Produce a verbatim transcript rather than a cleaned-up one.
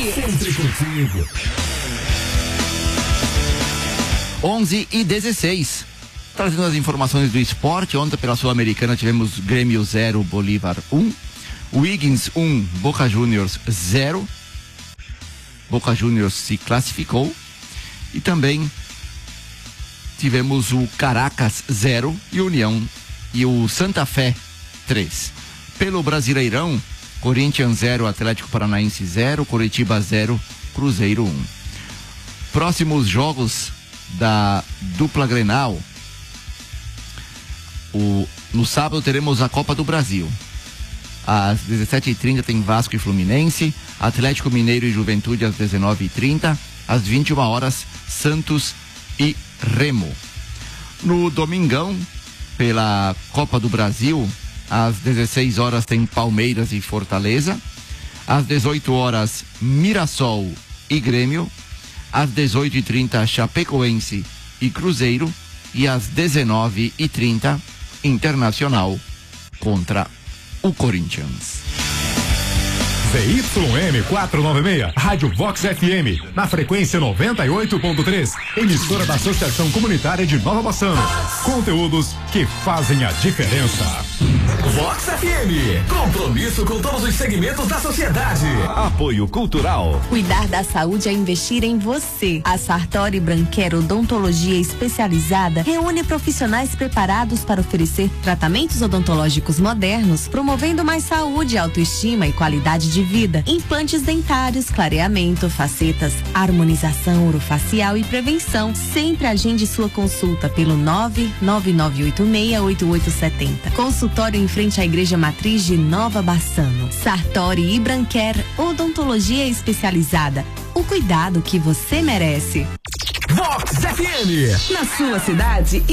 Sempre contigo. onze e dezesseis. Trazendo as informações do esporte. Ontem pela Sul-Americana tivemos Grêmio zero, Bolívar um. Wiggins um, Boca Juniors zero. Boca Juniors se classificou. E também tivemos o Caracas zero e União e o Santa Fé três. Pelo Brasileirão, Corinthians zero, Atlético Paranaense zero, Coritiba zero, Cruzeiro um. Próximos jogos da dupla Grenal. O, no sábado teremos a Copa do Brasil. Às dezessete e trinta tem Vasco e Fluminense, Atlético Mineiro e Juventude às dezenove e trinta, às vinte e uma horas Santos e Remo. No domingão, pela Copa do Brasil, às dezesseis horas tem Palmeiras e Fortaleza, às dezoito horas Mirassol e Grêmio, às dezoito e trinta Chapecoense e Cruzeiro e às dezenove e trinta Internacional contra o Corinthians. Z Y M quatrocentos e noventa e seis, Rádio Vox F M, na frequência noventa e oito ponto três, emissora da Associação Comunitária de Nova Bassano. Conteúdos que fazem a diferença. Vox F M, compromisso com todos os segmentos da sociedade. Apoio Cultural. Cuidar da saúde é investir em você. A Sartori Branquer Odontologia Especializada reúne profissionais preparados para oferecer tratamentos odontológicos modernos, promovendo mais saúde, autoestima e qualidade de vida. Implantes dentários, clareamento, facetas, harmonização orofacial e prevenção. Sempre agende sua consulta pelo nove nove nove oito seis oito oito sete zero. Consultório em frente à Igreja Matriz de Nova Bassano. Sartori e Branquer Odontologia Especializada. O cuidado que você merece. Vox F M, na sua cidade